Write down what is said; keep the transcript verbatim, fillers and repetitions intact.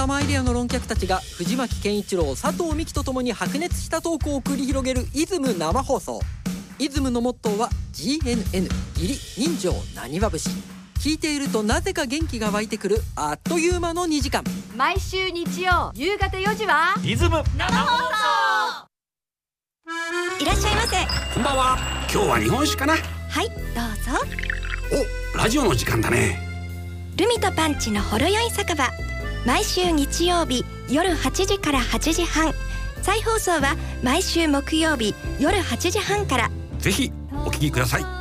生アイデアの論客たちが藤巻健一郎、佐藤美希とともに白熱したトークを繰り広げるイズム生放送。イズムのモットーは ジーエヌエヌ 義理人情なにわ節。聞いているとなぜか元気が湧いてくるあっという間のにじかん。 毎週日曜夕方よじはリズム生放送。 いらっしゃいませ。 こんばんは。今日は日本酒かな。 はい、どうぞ。 お、ラジオの時間だね。 ルミとパンチのほろ酔い酒場、毎週日曜日夜はちじからはちじはん、再放送は毎週木曜日夜はちじはんから。 ぜひお聞きください。